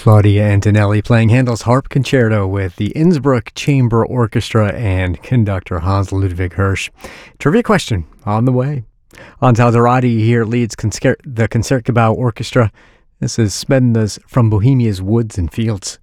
Claudia Antonelli playing Handel's Harp Concerto with the Innsbruck Chamber Orchestra and conductor Hans Ludwig Hirsch. Trivia question on the way. Ansel Dorati here leads the Concertgebouw Orchestra. This is Spendas from Bohemia's Woods and Fields.